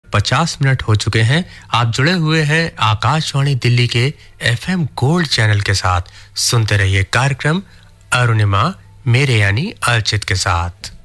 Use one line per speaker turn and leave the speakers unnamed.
50 minute हो चुके हैं। आप जुड़े हुए हैं आकाशवाणी दिल्ली के FM गोल्ड चैनल के साथ। सुनते रहिए कार्यक्रम अरुणिमा मेरे यानी अर्चित के साथ।